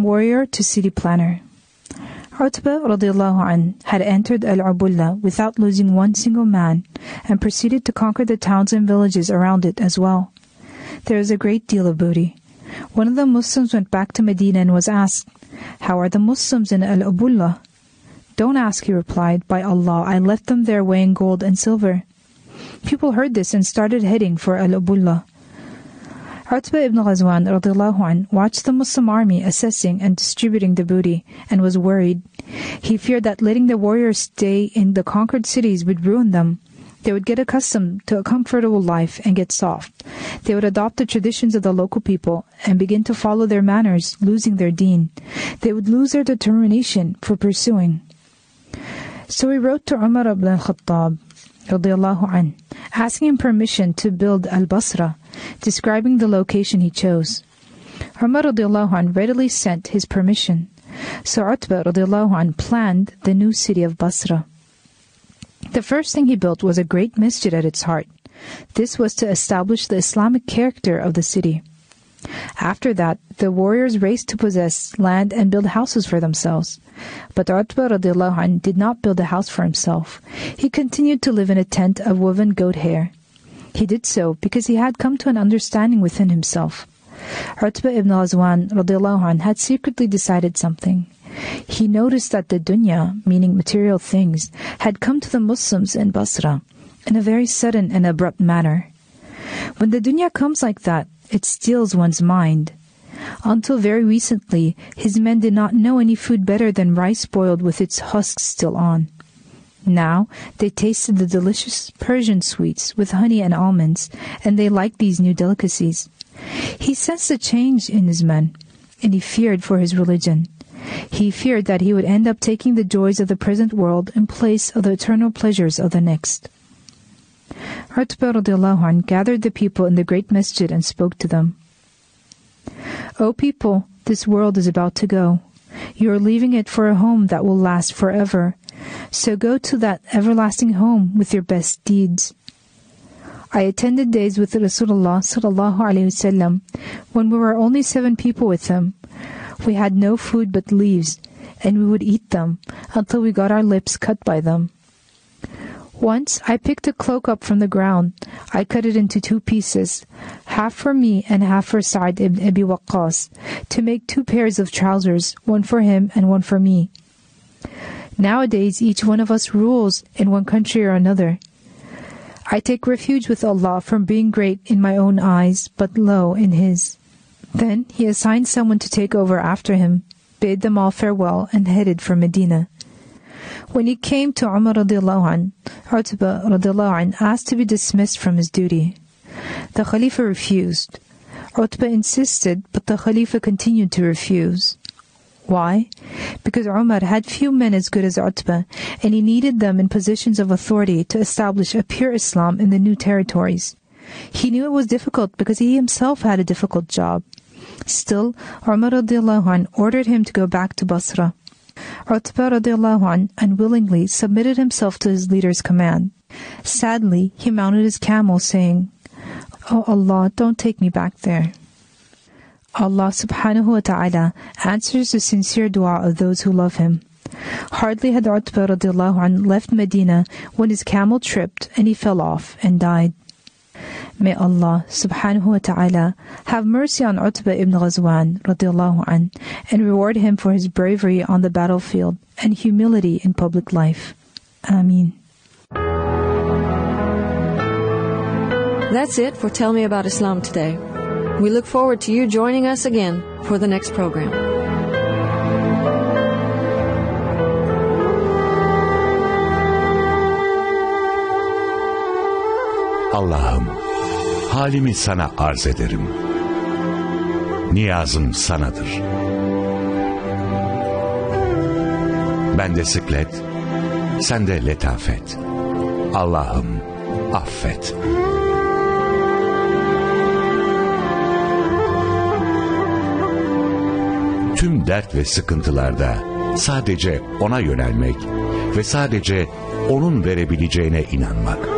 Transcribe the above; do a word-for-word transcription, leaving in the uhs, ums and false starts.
warrior to city planner. Utbah radiallahu anh had entered Al-Ubulla without losing one single man and proceeded to conquer the towns and villages around it as well. There is a great deal of booty. One of the Muslims went back to Medina and was asked, "How are the Muslims in Al-Ubulla?" "Don't ask," he replied. "By Allah, I left them there weighing gold and silver." People heard this and started heading for Al-Ubulla. Utbah ibn Ghazwan radiallahu anh watched the Muslim army assessing and distributing the booty and was worried. He feared that letting the warriors stay in the conquered cities would ruin them. They would get accustomed to a comfortable life and get soft. They would adopt the traditions of the local people and begin to follow their manners, losing their deen. They would lose their determination for pursuing. So he wrote to Umar ibn al-Khattab radiallahu anh, asking him permission to build Al-Basra, describing the location he chose. Umar radiallahu anh readily sent his permission. So Utbah radiallahu anh planned the new city of Basra. The first thing he built was a great masjid at its heart. This was to establish the Islamic character of the city. After that, the warriors raced to possess land and build houses for themselves. But Utbah radiallahu anh did not build a house for himself. He continued to live in a tent of woven goat hair. He did so because he had come to an understanding within himself. Utbah ibn Ghazwan radiallahu anh had secretly decided something. He noticed that the dunya, meaning material things, had come to the Muslims in Basra in a very sudden and abrupt manner. When the dunya comes like that, it steals one's mind. Until very recently, his men did not know any food better than rice boiled with its husks still on. Now, they tasted the delicious Persian sweets with honey and almonds, and they liked these new delicacies. He sensed a change in his men, and he feared for his religion. He feared that he would end up taking the joys of the present world in place of the eternal pleasures of the next. Utbah radiallahu anh gathered the people in the great masjid and spoke to them. "O people, this world is about to go. You are leaving it for a home that will last forever. So go to that everlasting home with your best deeds." I attended days with Rasulullah sallallahu alaihi wasallam when we were only seven people with him. We had no food but leaves, and we would eat them until we got our lips cut by them. Once I picked a cloak up from the ground. I cut it into two pieces, half for me and half for Sa'd ibn Abi Waqqas, to make two pairs of trousers, one for him and one for me. Nowadays, each one of us rules in one country or another. I take refuge with Allah from being great in my own eyes, but low in His. Then he assigned someone to take over after him, bade them all farewell, and headed for Medina. When he came to Umar radiallahu anh, Utbah radiallahu anh asked to be dismissed from his duty. The Khalifa refused. Utbah insisted, but the Khalifa continued to refuse. Why? Because Umar had few men as good as Utbah, and he needed them in positions of authority to establish a pure Islam in the new territories. He knew it was difficult because he himself had a difficult job. Still, Umar radiallahu anh ordered him to go back to Basra. Utbah radiallahu anh unwillingly submitted himself to his leader's command. Sadly, he mounted his camel, saying, "O Allah, don't take me back there." Allah subhanahu wa ta'ala answers the sincere dua of those who love Him. Hardly had Utbah radiallahu anh left Medina when his camel tripped and he fell off and died. May Allah subhanahu wa ta'ala have mercy on Utbah ibn Ghazwan radiallahu anh and reward him for his bravery on the battlefield and humility in public life. Ameen. That's it for Tell Me About Islam today. We look forward to you joining us again for the next program. Allah'ım, halimi sana arz ederim. Niyazım sanadır. Bende sıklet, sende letafet. Allah'ım, affet. Tüm dert ve sıkıntılarda sadece O'na yönelmek ve sadece O'nun verebileceğine inanmak.